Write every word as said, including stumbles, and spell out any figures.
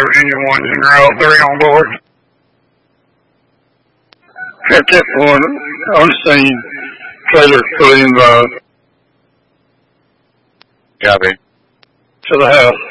have engine one, engine all three on board. At that point, on the scene, trailers fully involved. Copy. To the house.